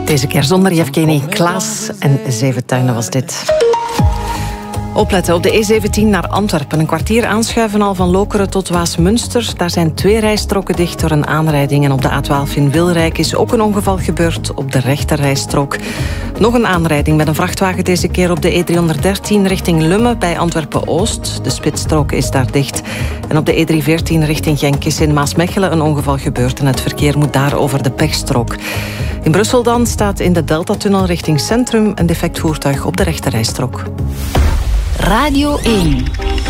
Deze keer zonder Yevgeny Klaas en Zeventuinen was dit. Opletten op de E17 naar Antwerpen. Een kwartier aanschuiven al van Lokeren tot Waasmunster. Daar zijn 2 rijstroken dicht door een aanrijding. En op de A12 in Wilrijk is ook een ongeval gebeurd op de rechterrijstrook. Nog een aanrijding met een vrachtwagen, deze keer op de E313 richting Lummen bij Antwerpen-Oost. De spitsstrook is daar dicht. En op de E314 richting Genk is in Maasmechelen een ongeval gebeurd en het verkeer moet daar over de pechstrook. In Brussel dan staat in de Deltatunnel richting Centrum een defect voertuig op de rechterrijstrook. Radio 1.